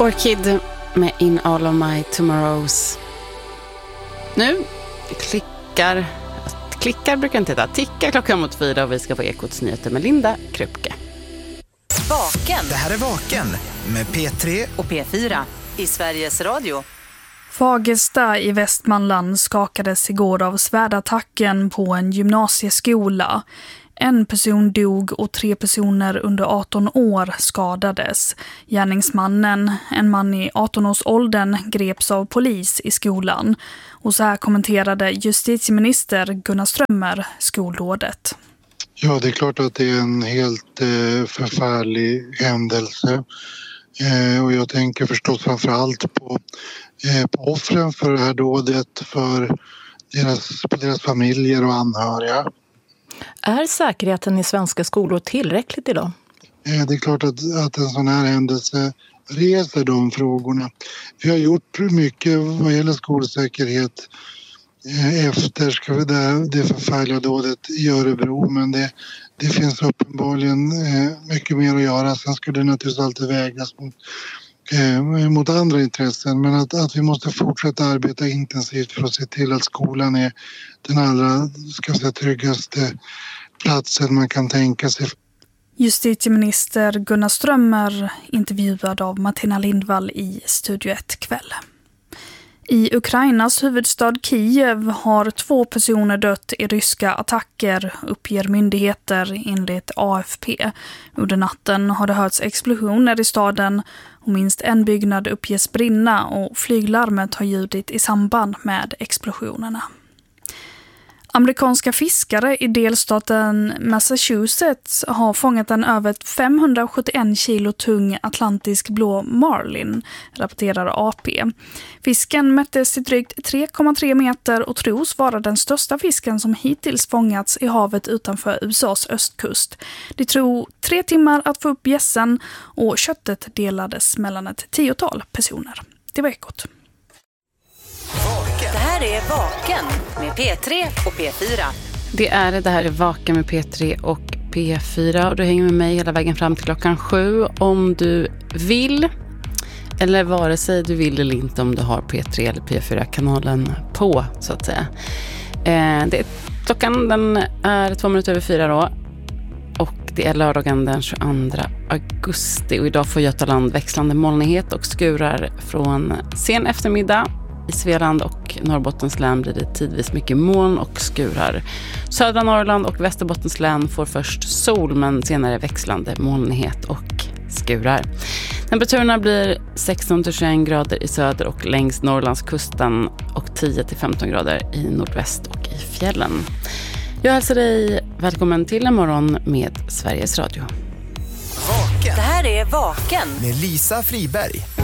Orchid med In All of My Tomorrows. Nu klickar brukar inte heta. Tickar klockan mot 4 och vi ska få Ekots nyheter med Linda Krupke. Vaken. Det här är Vaken med P3 och P4 i Sveriges Radio. Fagersta i Västmanland skakades igår av svärdattacken på en gymnasieskola. En person dog och 3 personer under 18 år skadades. Gärningsmannen, en man i 18-årsåldern, greps av polis i skolan. Och så här kommenterade justitieminister Gunnar Strömmer skoldådet. Ja, det är klart att det är en helt förfärlig händelse. Och jag tänker förstås framförallt på offren för det här dådet, för deras familjer och anhöriga. Är säkerheten i svenska skolor tillräckligt idag? Det är klart att en sån här händelse reser de frågorna. Vi har gjort mycket vad gäller skolsäkerhet efter det förfärliga dådet i Örebro, men det finns uppenbarligen mycket mer att göra. Sen skulle det naturligtvis alltid vägas mot andra intressen, men att vi måste fortsätta arbeta intensivt för att se till att skolan är den allra tryggaste platsen man kan tänka sig. Justitieminister Gunnar Strömmer intervjuad av Martina Lindvall i Studio 1 kväll. I Ukrainas huvudstad Kiev har 2 personer dött i ryska attacker, uppger myndigheter enligt AFP. Under natten har det hörts explosioner i staden och minst en byggnad uppges brinna och flyglarmet har ljudit i samband med explosionerna. Amerikanska fiskare i delstaten Massachusetts har fångat en över 571 kilo tung atlantisk blå marlin, rapporterar AP. Fisken mättes till drygt 3,3 meter och tros vara den största fisken som hittills fångats i havet utanför USAs östkust. Det tog 3 timmar att få upp gässen och köttet delades mellan ett 10-tal personer. Det var Ekot. Det här är Vaken med P3 och P4. Det här är Vaken med P3 och P4 och du hänger med mig hela vägen fram till klockan 7 om du vill. Eller vare sig du vill eller inte, om du har P3 eller P4-kanalen på, så att säga. Klockan den är 2 minuter över 4 då. Och det är lördagen den 22 augusti. Och idag får Götaland växlande molnighet och skurar från sen eftermiddag. I Svealand och Norrbottens län blir det tidvis mycket moln och skurar. Södra Norrland och Västerbottens län får först sol, men senare växlande molnighet och skurar. Temperaturerna blir 16-21 grader i söder och längs Norrlandskusten och 10-15 grader i nordväst och i fjällen. Jag hälsar dig välkommen till en morgon med Sveriges Radio. Det här är Vaken med Lisa Friberg.